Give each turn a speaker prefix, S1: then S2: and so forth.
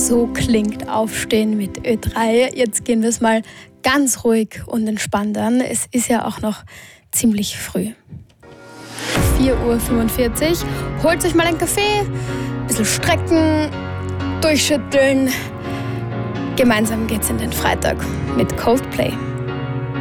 S1: So klingt Aufstehen mit Ö3. Jetzt gehen wir es mal ganz ruhig und entspannt an. Es ist ja auch noch ziemlich früh. 4:45 Uhr. Holt euch mal einen Kaffee, ein bisschen strecken, durchschütteln. Gemeinsam geht's in den Freitag mit Coldplay.